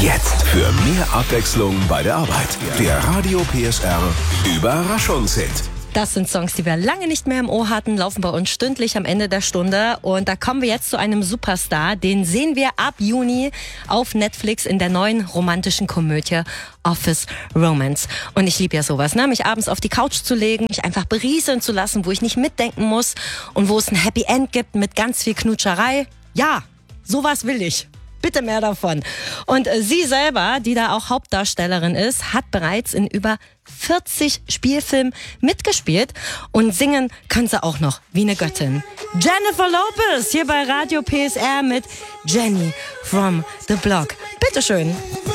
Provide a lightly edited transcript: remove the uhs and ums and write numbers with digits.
Jetzt für mehr Abwechslung bei der Arbeit. Der Radio PSR Überraschungshit. Das sind Songs, die wir lange nicht mehr im Ohr hatten, laufen bei uns stündlich am Ende der Stunde. Und da kommen wir jetzt zu einem Superstar. Den sehen wir ab Juni auf Netflix in der neuen romantischen Komödie Office Romance. Und ich liebe ja sowas, ne? Mich abends auf die Couch zu legen, mich einfach berieseln zu lassen, wo ich nicht mitdenken muss und wo es ein Happy End gibt mit ganz viel Knutscherei. Ja, sowas will ich. Bitte mehr davon. Und sie selber, die da auch Hauptdarstellerin ist, hat bereits in über 40 Spielfilmen mitgespielt und singen kann sie auch noch wie eine Göttin. Jennifer Lopez hier bei Radio PSR mit Jenny from the Block. Bitteschön.